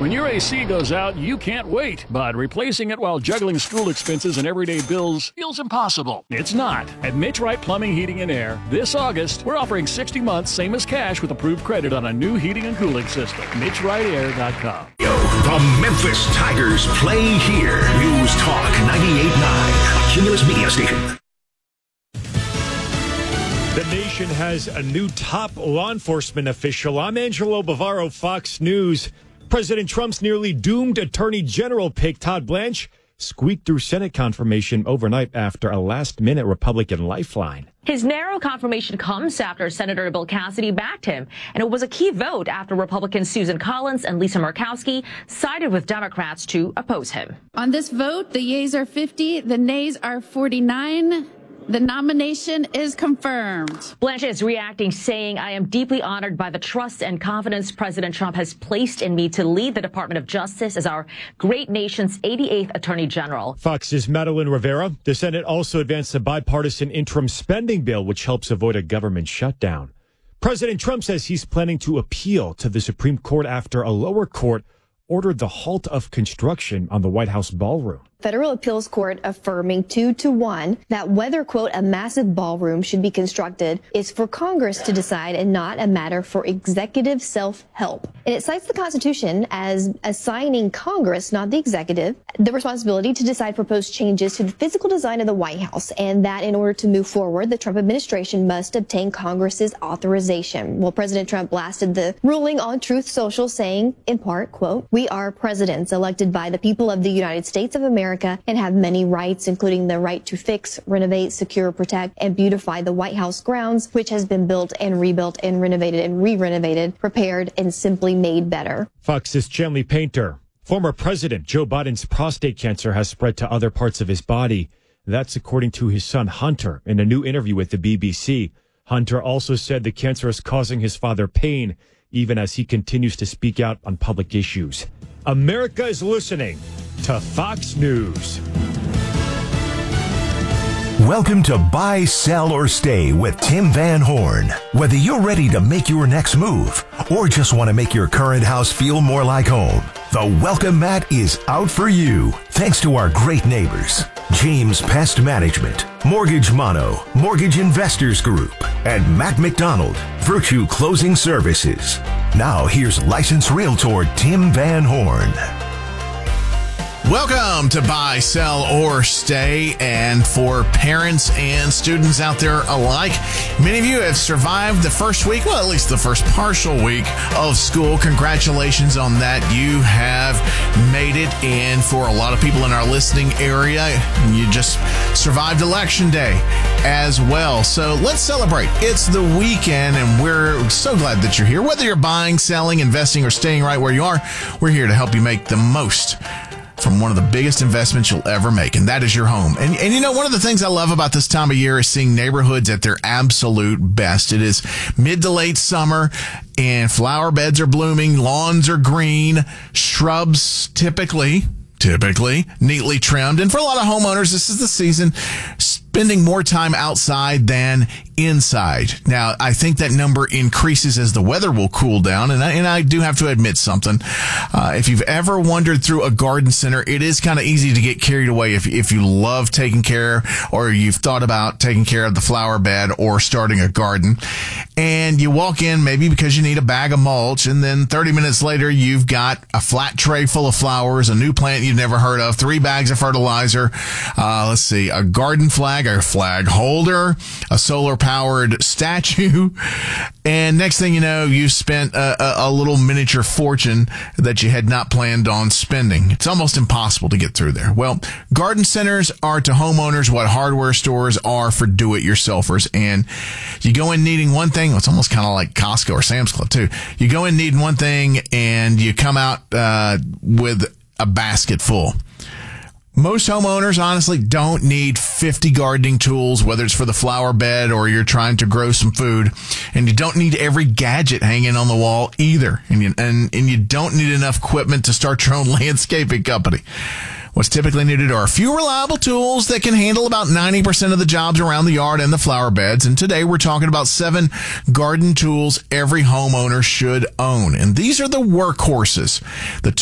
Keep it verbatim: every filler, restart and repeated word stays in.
When your A C goes out, you can't wait, but replacing it while juggling school expenses and everyday bills feels impossible. It's not. At Mitch Wright Plumbing, Heating, and Air, this August, we're offering sixty months, same as cash, with approved credit on a new heating and cooling system. Mitch Wright Air dot com. The Memphis Tigers play here. News Talk ninety-eight point nine, Cumulus Media Station. The nation has a new top law enforcement official. I'm Angelo Bavaro, Fox News. President Trump's nearly doomed Attorney General pick, Todd Blanche, squeaked through Senate confirmation overnight after a last-minute Republican lifeline. His narrow confirmation comes after Senator Bill Cassidy backed him, and it was a key vote after Republicans Susan Collins and Lisa Murkowski sided with Democrats to oppose him. On this vote, the yeas are fifty, the nays are forty-nine. The nomination is confirmed. Blanche is reacting, saying, I am deeply honored by the trust and confidence President Trump has placed in me to lead the Department of Justice as our great nation's eighty-eighth Attorney General. Fox's Madeline Rivera. The Senate also advanced a bipartisan interim spending bill, which helps avoid a government shutdown. President Trump says he's planning to appeal to the Supreme Court after a lower court ordered the halt of construction on the White House ballroom. Federal appeals court affirming two to one that whether, quote, a massive ballroom should be constructed is for Congress to decide and not a matter for executive self-help. And it cites the Constitution as assigning Congress, not the executive, the responsibility to decide proposed changes to the physical design of the White House, and that in order to move forward, the Trump administration must obtain Congress's authorization. Well, President Trump blasted the ruling on Truth Social, saying, in part, quote, we are presidents elected by the people of the United States of America and have many rights, including the right to fix, renovate, secure, protect, and beautify the White House grounds, which has been built and rebuilt and renovated and re-renovated, prepared, and simply made better. Fox's Chanley Painter. Former President Joe Biden's prostate cancer has spread to other parts of his body. That's according to his son Hunter in a new interview with the B B C. Hunter also said the cancer is causing his father pain, even as he continues to speak out on public issues. America is listening to Fox News. Welcome to Buy, Sell, or Stay with Tim Van Horn. Whether you're ready to make your next move or just want to make your current house feel more like home, the welcome mat is out for you. Thanks to our great neighbors, James Pest Management, Mortgage Mono, Mortgage Investors Group, and Matt McDonald, Virtue Closing Services. Now here's licensed realtor Tim Van Horn. Welcome to Buy, Sell, or Stay. And for parents and students out there alike, many of you have survived the first week, well, at least the first partial week of school. Congratulations on that. You have made it. And for a lot of people in our listening area, you just survived Election Day as well. So let's celebrate. It's the weekend, and we're so glad that you're here. Whether you're buying, selling, investing, or staying right where you are, we're here to help you make the most from one of the biggest investments you'll ever make, and that is your home. And, and you know, one of the things I love about this time of year is seeing neighborhoods at their absolute best. It is mid to late summer, and flower beds are blooming, lawns are green, shrubs typically, typically neatly trimmed. And for a lot of homeowners, this is the season spending more time outside than inside. Now, I think that number increases as the weather will cool down. And I, and I do have to admit something. Uh, if you've ever wandered through a garden center, it is kind of easy to get carried away if, if you love taking care, or you've thought about taking care of the flower bed or starting a garden. And you walk in maybe because you need a bag of mulch, and then thirty minutes later, you've got a flat tray full of flowers, a new plant you've never heard of, three bags of fertilizer, uh, let's see, a garden flag, a flag holder, a solar powered statue, and next thing you know, you've spent a, a, a little miniature fortune that you had not planned on spending. It's almost impossible to get through there. Well, garden centers are to homeowners what hardware stores are for do-it-yourselfers, and you go in needing one thing. Well, it's almost kind of like Costco or Sam's Club too. You go in needing one thing, and you come out uh, with a basket full. Most homeowners, honestly, don't need fifty gardening tools, whether it's for the flower bed or you're trying to grow some food. And you don't need every gadget hanging on the wall either. And you, and, and you don't need enough equipment to start your own landscaping company. What's typically needed are a few reliable tools that can handle about ninety percent of the jobs around the yard and the flower beds. And today we're talking about seven garden tools every homeowner should own. And these are the workhorses. The